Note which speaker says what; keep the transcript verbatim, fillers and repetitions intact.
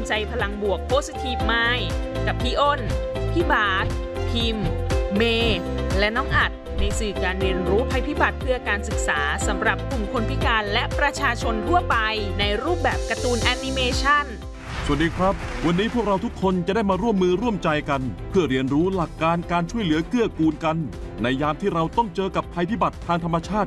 Speaker 1: ใจพลังบวก Positive Mind กับพี่อ้น พี่บาสพิมพ์ เมย์และน้องอัดในสื่อการเรียนรู้ภัยพิบัติเพื่อการศึกษาสำหรับกลุ่มคนพิการและประชาชนทั่วไปในรูปแบบการ์ตูนแอนิเมชัน
Speaker 2: สวัสดีครับวันนี้พวกเราทุกคนจะได้มาร่วมมือร่วมใจกันเพื่อเรียนรู้หลักการการช่วยเหลือเกื้อกูลกันในยามที่เราต้องเจอกับภัยพิบัติทางธรรมชาติ